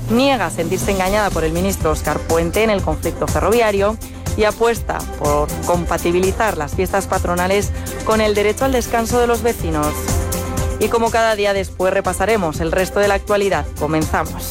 niega sentirse engañada por el ministro Óscar Puente en el conflicto ferroviario y apuesta por compatibilizar las fiestas patronales con el derecho al descanso de los vecinos. Y como cada día después repasaremos el resto de la actualidad. Comenzamos.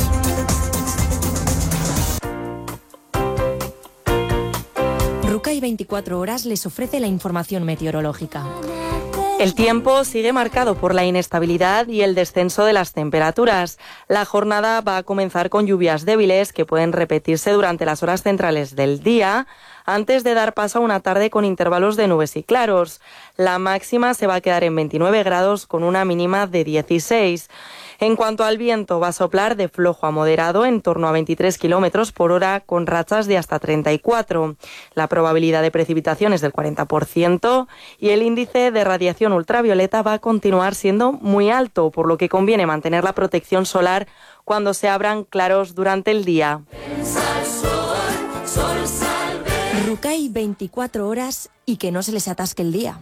Rucay 24 horas les ofrece la información meteorológica. El tiempo sigue marcado por la inestabilidad y el descenso de las temperaturas. La jornada va a comenzar con lluvias débiles que pueden repetirse durante las horas centrales del día, antes de dar paso a una tarde con intervalos de nubes y claros. La máxima se va a quedar en 29 grados con una mínima de 16. En cuanto al viento, va a soplar de flojo a moderado en torno a 23 kilómetros por hora con rachas de hasta 34. La probabilidad de precipitación es del 40% y el índice de radiación ultravioleta va a continuar siendo muy alto, por lo que conviene mantener la protección solar cuando se abran claros durante el día. Rucay 24 horas y que no se les atasque el día.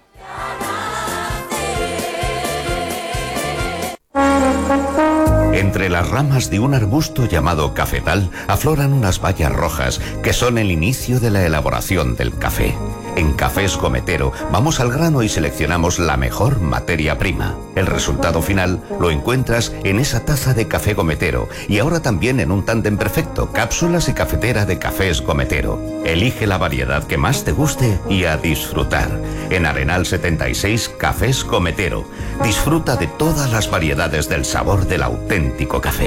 Entre las ramas de un arbusto llamado cafetal afloran unas bayas rojas que son el inicio de la elaboración del café. En Cafés Gometero vamos al grano y seleccionamos la mejor materia prima. El resultado final lo encuentras en esa taza de café Gometero y ahora también en un tándem perfecto, cápsulas y cafetera de Cafés Gometero. Elige la variedad que más te guste y a disfrutar. En Arenal 76, Cafés Gometero. Disfruta de todas las variedades del sabor del auténtico café.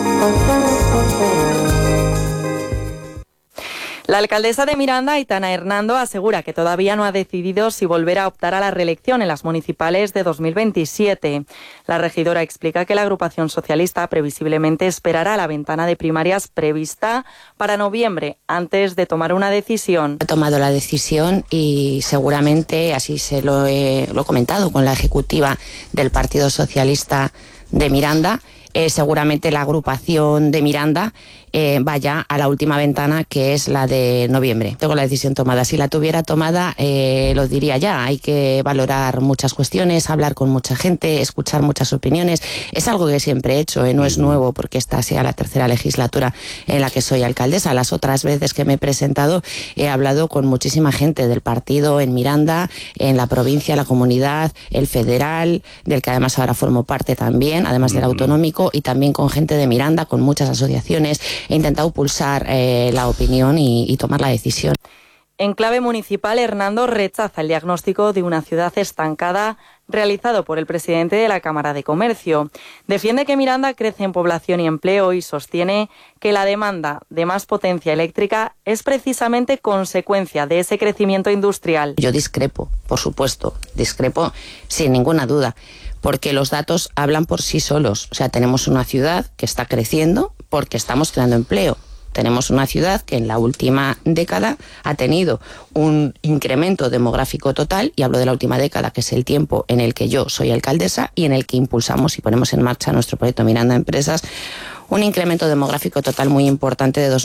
La alcaldesa de Miranda, Aitana Hernando, asegura que todavía no ha decidido si volver a optar a la reelección en las municipales de 2027. La regidora explica que la agrupación socialista previsiblemente esperará la ventana de primarias prevista para noviembre antes de tomar una decisión. He tomado la decisión y seguramente, así se lo he comentado con la ejecutiva del Partido Socialista de Miranda, seguramente la agrupación de Miranda vaya a la última ventana, que es la de noviembre. Tengo la decisión tomada. Si la tuviera tomada, lo diría ya. Hay que valorar muchas cuestiones, hablar con mucha gente, escuchar muchas opiniones. Es algo que siempre he hecho, no es nuevo porque esta sea la tercera legislatura en la que soy alcaldesa. Las otras veces que me he presentado he hablado con muchísima gente del partido en Miranda, en la provincia, la comunidad, el federal, del que además ahora formo parte también, además del autonómico, y también con gente de Miranda, con muchas asociaciones. He intentado pulsar la opinión y tomar la decisión. En clave municipal, Hernando rechaza el diagnóstico de una ciudad estancada realizado por el presidente de la Cámara de Comercio. Defiende que Miranda crece en población y empleo y sostiene que la demanda de más potencia eléctrica es precisamente consecuencia de ese crecimiento industrial. Yo discrepo, por supuesto, discrepo sin ninguna duda, porque los datos hablan por sí solos. O sea, tenemos una ciudad que está creciendo porque estamos creando empleo. Tenemos una ciudad que en la última década ha tenido un incremento demográfico total, y hablo de la última década, que es el tiempo en el que yo soy alcaldesa y en el que impulsamos y ponemos en marcha nuestro proyecto Miranda Empresas, un incremento demográfico total muy importante de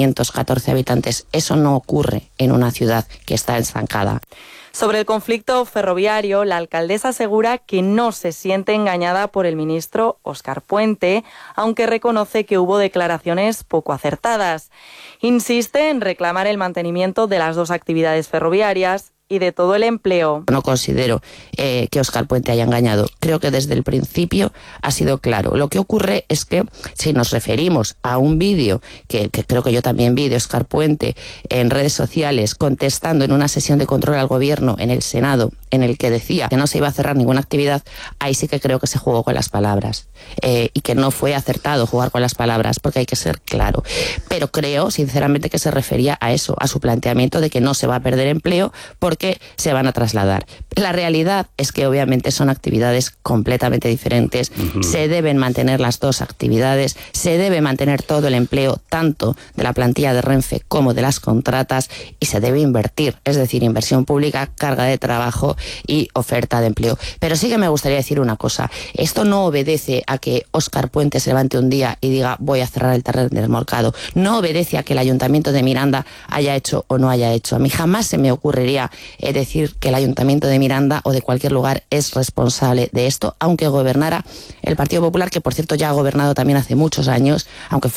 2.514 habitantes. Eso no ocurre en una ciudad que está estancada. Sobre el conflicto ferroviario, la alcaldesa asegura que no se siente engañada por el ministro Óscar Puente, aunque reconoce que hubo declaraciones poco acertadas. Insiste en reclamar el mantenimiento de las dos actividades ferroviarias y de todo el empleo. No considero que Óscar Puente haya engañado. Creo que desde el principio ha sido claro. Lo que ocurre es que si nos referimos a un vídeo que creo que yo también vi de Óscar Puente en redes sociales contestando en una sesión de control al gobierno en el Senado, en el que decía que no se iba a cerrar ninguna actividad, ahí sí que creo que se jugó con las palabras y que no fue acertado jugar con las palabras, porque hay que ser claro. Pero creo sinceramente que se refería a eso, a su planteamiento de que no se va a perder empleo porque se van a trasladar. La realidad es que obviamente son actividades completamente diferentes. Se deben mantener las dos actividades, se debe mantener todo el empleo, tanto de la plantilla de Renfe como de las contratas, y se debe invertir, es decir, inversión pública, carga de trabajo y oferta de empleo. Pero sí que me gustaría decir una cosa: esto no obedece a que Óscar Puente se levante un día y diga voy a cerrar el terreno del mercado, no obedece a que el Ayuntamiento de Miranda haya hecho o no haya hecho. A mí jamás se me ocurriría decir que el Ayuntamiento de Miranda o de cualquier lugar es responsable de esto, aunque gobernara el Partido Popular, que por cierto ya ha gobernado también hace muchos años, aunque